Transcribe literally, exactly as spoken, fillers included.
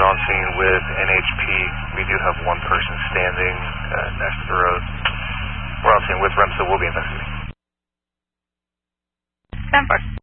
on scene with N H P. We do have one person standing uh, next to the road. We're on scene with R E M, so we'll be investigating. ten four.